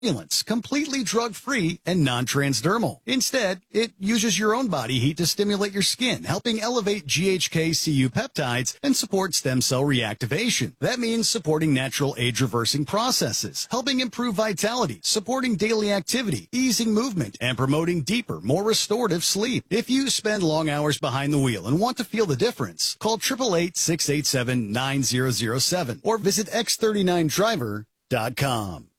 stimulants, completely drug-free and non-transdermal. Instead, it uses your own body heat to stimulate your skin, helping elevate GHK-Cu peptides and support stem cell reactivation. That means supporting natural age-reversing processes, helping improve vitality, supporting daily activity, easing movement, and promoting deeper, more restorative sleep. If you spend long hours behind the wheel and want to feel the difference, call 888-687-9007 or visit x39driver.com.